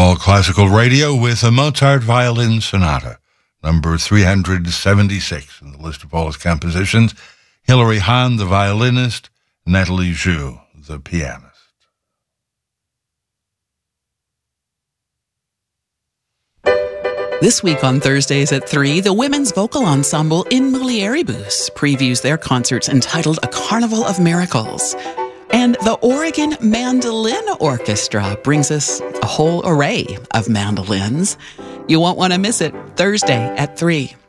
All Classical Radio with a Mozart Violin Sonata, number 376 in the list of all his compositions. Hilary Hahn, the violinist, Nathalie Zhu, the pianist. This week on Thursdays at 3, the Women's Vocal Ensemble in Mulieribus previews their concerts entitled A Carnival of Miracles. And the Oregon Mandolin Orchestra brings us a whole array of mandolins. You won't want to miss it, Thursday at 3.